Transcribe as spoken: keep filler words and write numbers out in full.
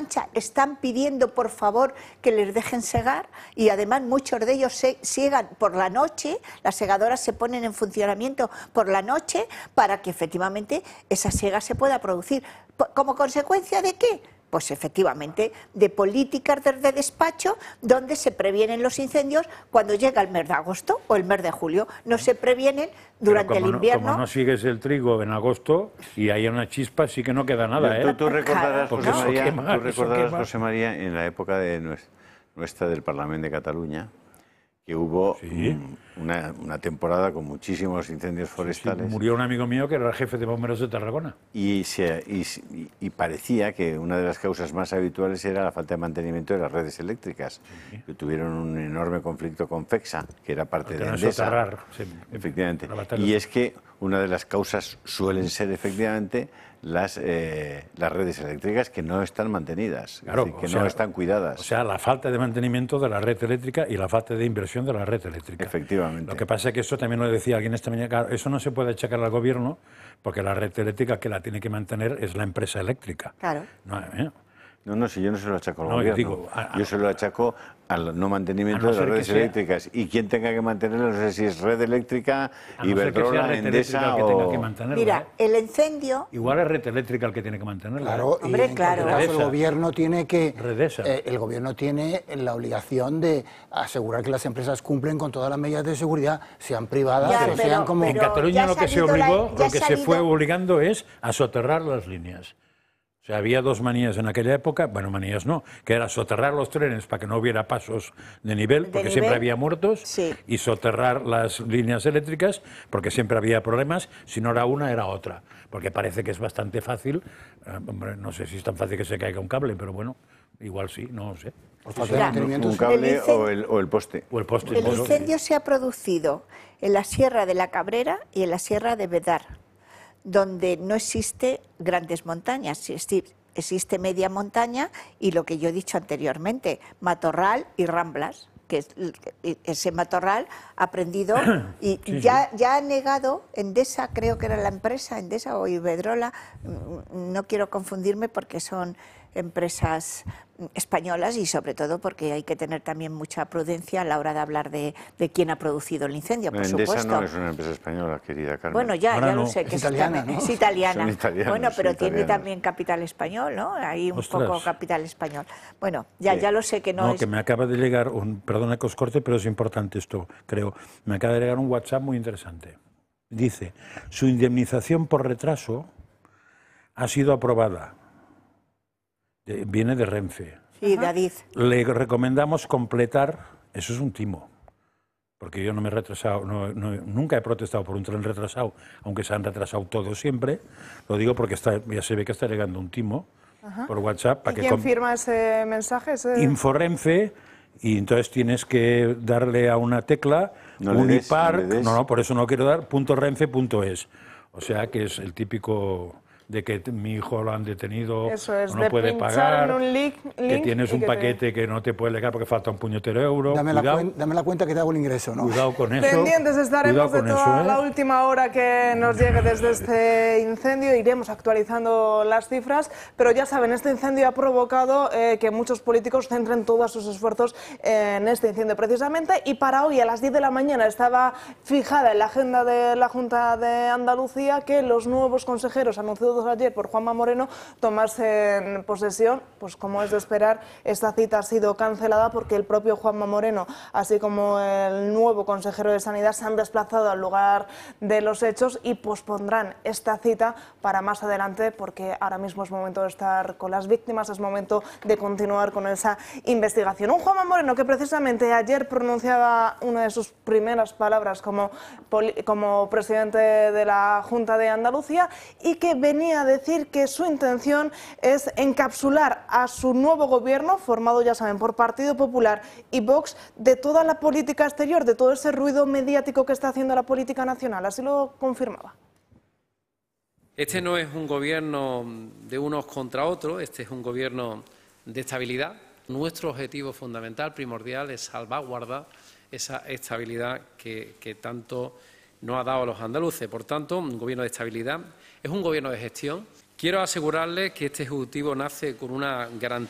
Mancha están pidiendo por favor que les dejen segar y además muchos de ellos se siegan por la noche, las segadoras se ponen en funcionamiento por la noche para que efectivamente esa siega se pueda producir. ¿Como consecuencia de qué? Pues efectivamente, de políticas desde despacho donde se previenen los incendios cuando llega el mes de agosto o el mes de julio. No se previenen durante el invierno. No, como no sigues el trigo en agosto y hay una chispa, sí que no queda nada, ¿eh? Tú, tú recordarás, claro, José, no. María, quema, tú recordarás quema. José María, en la época de nuestra del Parlamento de Cataluña, que hubo sí. un, una, una temporada con muchísimos incendios forestales. Sí, sí. Murió un amigo mío que era el jefe de bomberos de Tarragona. Y, se, y, y parecía que una de las causas más habituales era la falta de mantenimiento de las redes eléctricas, sí. que tuvieron un enorme conflicto con FEXA, que era parte de Endesa. Soterrar, sí. Efectivamente. Y es que una de las causas suelen ser efectivamente las, eh, las redes eléctricas que no están mantenidas, claro, es decir, que sea, no están cuidadas. O sea, la falta de mantenimiento de la red eléctrica y la falta de inversión de la red eléctrica. Efectivamente. Lo que pasa es que eso también lo decía alguien esta mañana, claro, eso no se puede achacar al gobierno porque la red eléctrica que la tiene que mantener es la empresa eléctrica. Claro. No, ¿eh? No, no, si yo no se lo achaco al no, gobierno. Digo, a, a, yo se lo achaco al no mantenimiento no de las redes sea, eléctricas. Y quien tenga que mantenerlo, no sé si es red eléctrica, no Iberdrola, Endesa que o... tenga que mantenerla, Mira, ¿eh? el incendio... Igual es red eléctrica el que tiene que mantenerla. Claro, ¿eh? Hombre, y en claro. cualquier caso, el gobierno tiene que eh, el gobierno tiene la obligación de asegurar que las empresas cumplen con todas las medidas de seguridad, sean privadas Ya, o pero, sean como... En Cataluña lo que se obligó, la, lo que se fue obligando es a soterrar las líneas. O sea, había dos manías en aquella época, bueno, manías no, que era soterrar los trenes para que no hubiera pasos de nivel, porque nivel, siempre había muertos, sí. y soterrar las líneas eléctricas, porque siempre había problemas, si no era una, era otra. Porque parece que es bastante fácil, eh, hombre, no sé si es tan fácil que se caiga un cable, pero bueno, igual sí, no sé. Mira, un cable el o, el, o el poste. O el poste. El incendio se ha producido en la Sierra de la Cabrera y en la Sierra de Bedar, donde no existe grandes montañas, existe media montaña y lo que yo he dicho anteriormente, matorral y ramblas, que ese matorral ha prendido y sí, ya, sí. ya ha negado Endesa, creo que era la empresa, Endesa o Iberdrola, no quiero confundirme porque son empresas españolas y sobre todo porque hay que tener también mucha prudencia a la hora de hablar de, de quién ha producido el incendio, por Endesa supuesto. no es una empresa española, querida Carmen. Bueno, ya, Ahora ya no. lo sé, que es es italiana, ¿no? Es italiana. Son italianos, bueno, pero son tiene italianos. también capital español, ¿no? Hay un Ostras. poco capital español. Bueno, ya, Sí. ya lo sé que no, No, es... que me acaba de llegar, un, perdona que os corte, pero es importante esto, creo. Me acaba de llegar un WhatsApp muy interesante. Dice, su indemnización por retraso ha sido aprobada. De, viene de Renfe. Sí, David. Le recomendamos completar, eso es un timo, porque yo no me he retrasado, no, no, nunca he protestado por un tren retrasado, aunque se han retrasado todos siempre. Lo digo porque está, ya se ve que está llegando un timo Ajá. por WhatsApp. Para ¿Y que quién firma ese mensaje? Ese... Inforenfe, y entonces tienes que darle a una tecla, no Unipark, des, no, des. no, no, por eso no quiero dar, punto renfe punto es. O sea que es el típico de que mi hijo lo han detenido, Eso es, o no de puede pagar, en un link, que link tienes un que paquete te... que no te puede llegar porque falta un puñetero euro. Dame la, cuen dame la cuenta que te hago el ingreso, ¿no? Cuidado con eso. Pendientes estaremos de toda eso, ¿eh? la última hora que nos llegue desde este incendio. Iremos actualizando las cifras, pero ya saben, este incendio ha provocado eh, que muchos políticos centren todos sus esfuerzos en este incendio precisamente. Y para hoy a las diez de la mañana estaba fijada en la agenda de la Junta de Andalucía que los nuevos consejeros anunciados ayer por Juanma Moreno tomasen posesión. Pues como es de esperar, esta cita ha sido cancelada porque el propio Juanma Moreno, así como el nuevo consejero de Sanidad, se han desplazado al lugar de los hechos y pospondrán esta cita para más adelante porque ahora mismo es momento de estar con las víctimas, es momento de continuar con esa investigación. Un Juanma Moreno que precisamente ayer pronunciaba una de sus primeras palabras como, como presidente de la Junta de Andalucía y que venía a decir que su intención es encapsular a su nuevo gobierno, formado, ya saben, por Partido Popular y Vox, de toda la política exterior, de todo ese ruido mediático que está haciendo la política nacional. Así lo confirmaba. Este no es un gobierno de unos contra otros, este es un gobierno de estabilidad. Nuestro objetivo fundamental, primordial, es salvaguardar esa estabilidad que, que tanto nos ha dado a los andaluces. Por tanto, un gobierno de estabilidad, es un gobierno de gestión. Quiero asegurarles que este Ejecutivo nace con una garantía